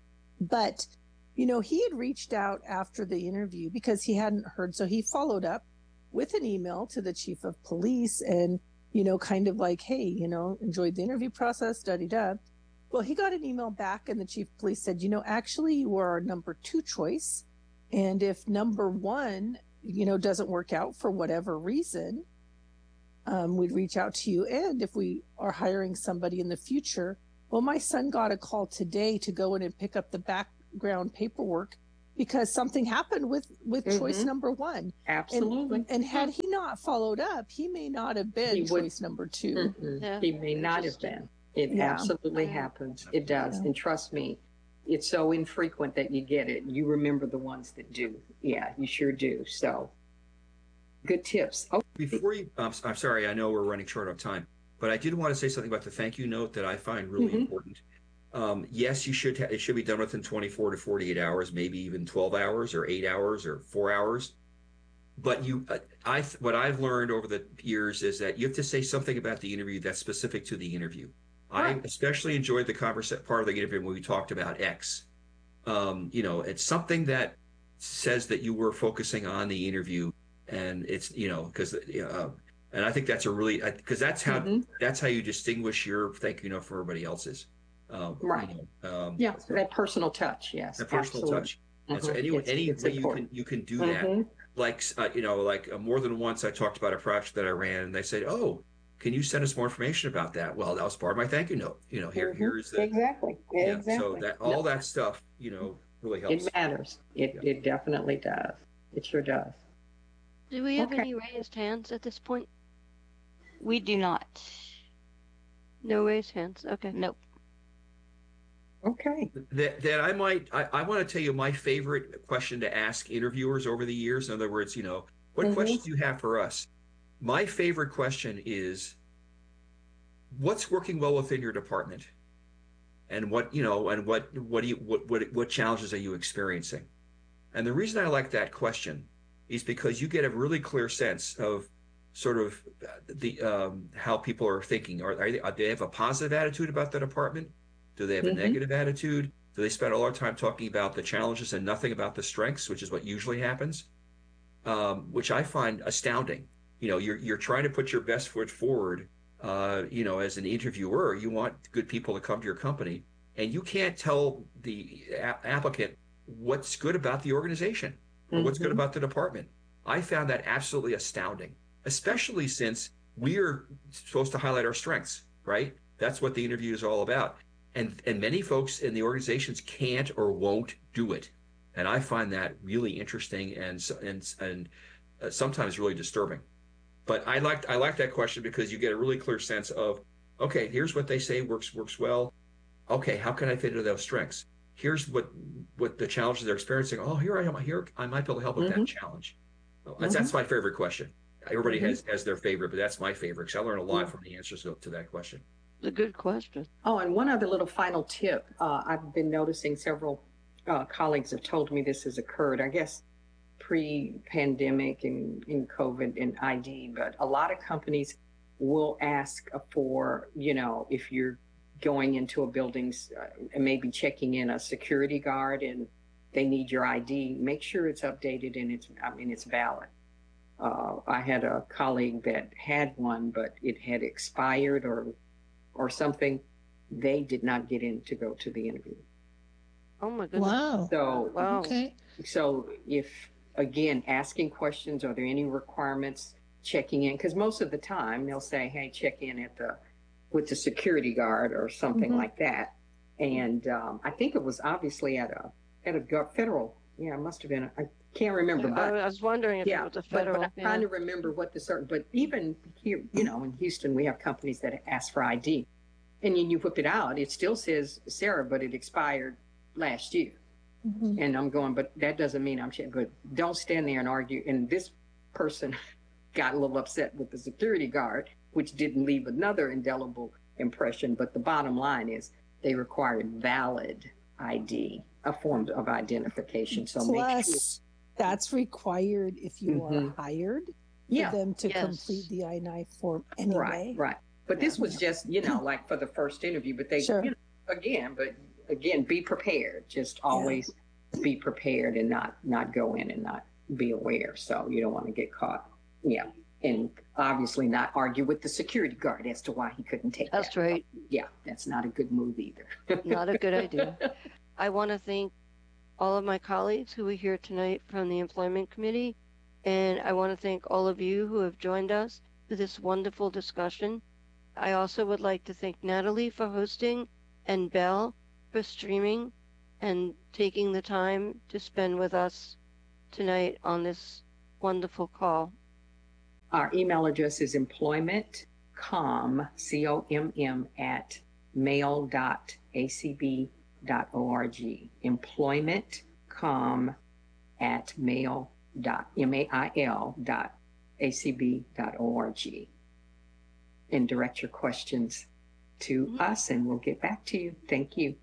But, you know, he had reached out after the interview because he hadn't heard. So he followed up with an email to the chief of police and, you know, kind of like, hey, you know, enjoyed the interview process, da-da-da. Well, he got an email back and the chief of police said, you know, actually you are our number two choice. And if number one you know, doesn't work out for whatever reason, um, we'd reach out to you. And if we are hiring somebody in the future, well, my son got a call today to go in and pick up the background paperwork because something happened with, with Mhm. choice number one. Absolutely. And, and had he not followed up, he may not have been He would- choice number two. Mm-mm. Yeah. He may not have Interesting. been. It Yeah. absolutely Yeah. happens. It does. Yeah. And trust me, it's so infrequent that you get it. You remember the ones that do. Yeah, you sure do. So good tips. Oh, Before you, I'm, I'm sorry, I know we're running short on time, but I did want to say something about the thank you note that I find really Mhm. important. Um, yes, you should. Ha- it should be done within twenty-four to forty-eight hours, maybe even twelve hours, or eight hours, or four hours. But you, uh, I, what I've learned over the years is that you have to say something about the interview that's specific to the interview. I Right. especially enjoyed the conversation part of the interview when we talked about X. Um, you know, it's something that says that you were focusing on the interview, and it's you know because uh, and I think that's a really because that's how Mhm. that's how you distinguish your thank you note from everybody else's. Um, Right. You know, um, Yeah, that personal touch. Yes. a personal absolutely. touch. And so Mhm. any It's- any it's way you important. can you can do that. Mhm. Like uh, you know, like uh, more than once I talked about a project that I ran, and they said, "Oh, can you send us more information about that?" Well, that was part of my thank you note. You know, here Mhm. here's the Exactly. yeah. Exactly. So that all that stuff, you know, really helps. It matters. It, Yeah. it definitely does. It sure does. Do we have Okay. any raised hands at this point? We do not. No raised hands. Okay. Nope. Okay. That that I might I, I want to tell you my favorite question to ask interviewers over the years. In other words, you know, what Mhm. questions do you have for us? My favorite question is, what's working well within your department, and what you know, and what what do you what what what challenges are you experiencing? And the reason I like that question is because you get a really clear sense of sort of the um, how people are thinking. Are, are they, are they have a positive attitude about the department? Do they have a Mhm. negative attitude? Do they spend all their time talking about the challenges and nothing about the strengths, which is what usually happens? Um, which I find astounding. You know, you're you're trying to put your best foot forward. Uh, you know, as an interviewer, you want good people to come to your company, and you can't tell the a- applicant what's good about the organization or what's good Mhm. about the department. I found that absolutely astounding, especially since we're supposed to highlight our strengths, right? That's what the interview is all about. And and many folks in the organizations can't or won't do it. And I find that really interesting and s- and and uh, sometimes really disturbing. But I liked I like that question because you get a really clear sense of, okay, here's what they say works works well. Okay, how can I fit into those strengths? Here's what what the challenges they're experiencing. Oh, here I am. Here I might be able to help with that Mhm. challenge. Well, That's that's my favorite question. Everybody Mhm. has has their favorite, but that's my favorite because I learn a lot Mhm. from the answers to to that question. It's a good question. Oh, and one other little final tip. Uh, I've been noticing several uh, colleagues have told me this has occurred, I guess, pre-pandemic and in COVID and I D, but a lot of companies will ask for, you know, if you're going into a building uh, and maybe checking in a security guard and they need your I D, make sure it's updated and it's, I mean, it's valid. Uh, I had a colleague that had one, but it had expired or or something. They did not get in to go to the interview. Oh my goodness. Wow. So, Wow. Okay. so if again asking questions, are there any requirements? Checking in, because most of the time they'll say, "Hey, check in at the with the security guard or something Mhm. like that." And um, I think it was obviously at a at a gov- federal. Yeah, it must have been. I can't remember, I, but I was wondering if yeah, it was a but, federal. but I'm yeah. trying to remember what the certain. But even here, you know, in Houston, we have companies that ask for I D, and then you whip it out. It still says Sarah, but it expired last year. Mhm. And I'm going, but that doesn't mean I'm checking. But don't stand there and argue. And this person got a little upset with the security guard, which didn't leave another indelible impression. But the bottom line is they required valid I D, a form of identification. So make sure. Plus, that's required if you are Mhm. hired for Yeah, them to Yes. complete the I nine form anyway. right, right. But this was just, you know, like for the first interview. But they, Sure. you know, again, but again, be prepared. Just always be prepared and not not go in and not be aware. So you don't want to get caught. Yeah, and obviously not argue with the security guard as to why he couldn't take That's that. right. Yeah, that's not a good move either. Not a good idea. I want to thank all of my colleagues who were here tonight from the Employment Committee And I want to thank all of you who have joined us for this wonderful discussion. I also would like to thank Natalie for hosting and Belle for streaming and taking the time to spend with us tonight on this wonderful call. Our email address is employmentcom, C O M M, at mail dot a c b dot org. Employmentcom at mail dot M A I L dot A C B dot org. And direct your questions to mm-hmm. us, and we'll get back to you. Thank you.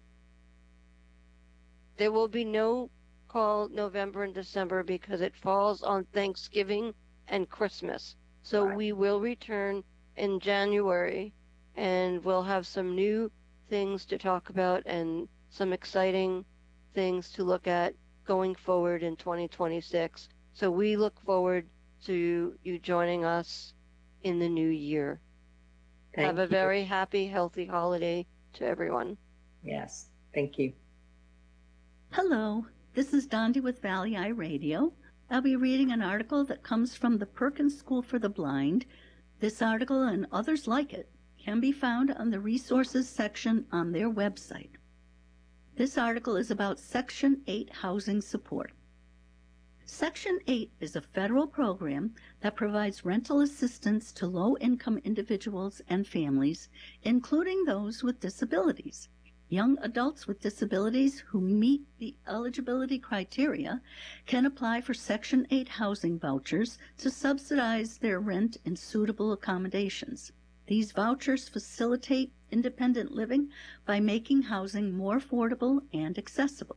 There will be no call November and December because it falls on Thanksgiving and Christmas. So right. We will return in January, and we'll have some new things to talk about and some exciting things to look at going forward in twenty twenty-six. So we look forward to you joining us in the new year. Thank have a you. very happy, healthy holiday to everyone. Yes, thank you. Hello, this is Dondi with Valley Eye Radio. I'll be reading an article that comes from the Perkins School for the Blind. This article and others like it can be found on the resources section on their website. This article is about Section eight housing support. Section eight is a federal program that provides rental assistance to low-income individuals and families, including those with disabilities. Young adults with disabilities who meet the eligibility criteria can apply for Section eight housing vouchers to subsidize their rent in suitable accommodations. These vouchers facilitate independent living by making housing more affordable and accessible.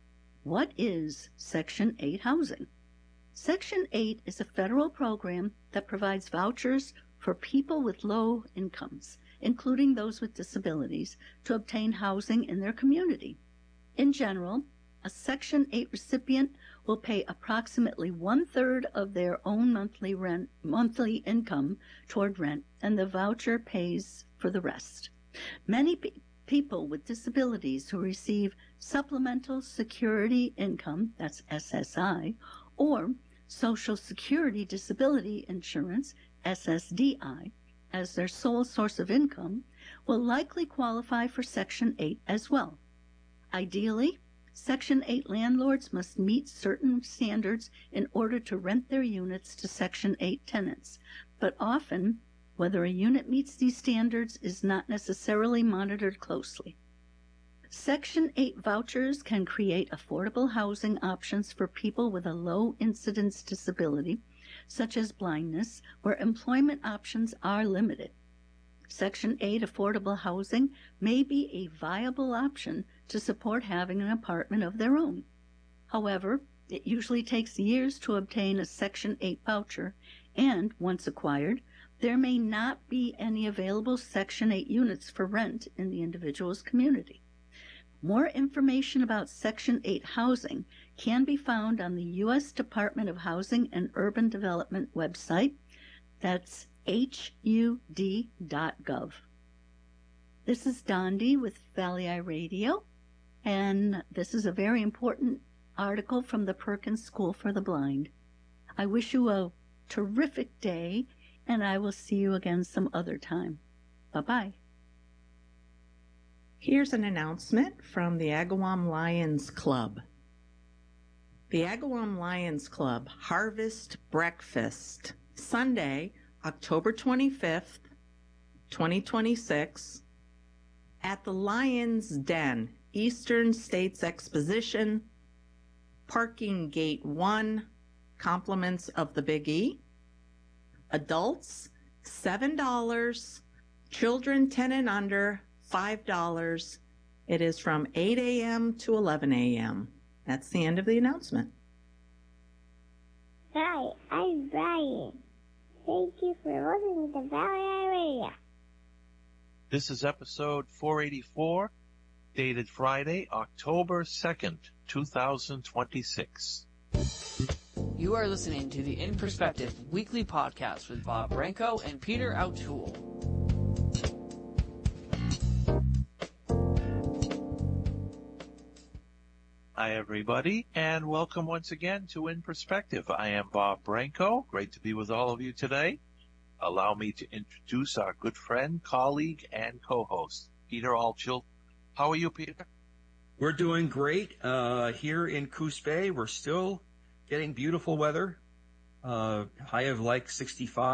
What is Section eight housing? Section eight is a federal program that provides vouchers for people with low incomes, including those with disabilities, to obtain housing in their community. In general, a Section eight recipient will pay approximately one-third of their own monthly rent, monthly income toward rent, and the voucher pays for the rest. Many pe- people with disabilities who receive Supplemental Security Income, that's S S I, or Social Security Disability Insurance, S S D I, as their sole source of income, will likely qualify for Section eight as well. Ideally, Section eight landlords must meet certain standards in order to rent their units to Section eight tenants, but often, whether a unit meets these standards is not necessarily monitored closely. Section eight vouchers can create affordable housing options for people with a low-incidence disability, such as blindness, where employment options are limited. Section eight affordable housing may be a viable option to support having an apartment of their own. However, it usually takes years to obtain a Section eight voucher, and once acquired, there may not be any available Section eight units for rent in the individual's community. More information about Section eight housing can be found on the U S Department of Housing and Urban Development website. That's H U D dot gov. This is Dondi with Valley Eye Radio, and this is a very important article from the Perkins School for the Blind. I wish you a terrific day, and I will see you again some other time. Bye-bye. Here's an announcement from the Agawam Lions Club. The Agawam Lions Club Harvest Breakfast, Sunday, October twenty-fifth, twenty twenty-six, at the Lions Den, Eastern States Exposition, Parking Gate one, compliments of the Big E. Adults, seven dollars. Children ten and under, five dollars. It is from eight a.m. to eleven a.m. That's the end of the announcement. Hi, I'm Brian. Thank you for listening to Valley Eye Radio. This is episode four eighty-four, dated Friday, October second, two thousand twenty-six. You are listening to the In Perspective weekly podcast with Bob Branco and Peter O'Toole. Hi, everybody, and welcome once again to In Perspective. I am Bob Branco. Great to be with all of you today. Allow me to introduce our good friend, colleague, and co-host, Peter Altschul. How are you, Peter? We're doing great uh, here in Coos Bay. We're still getting beautiful weather, uh, high of like sixty-five.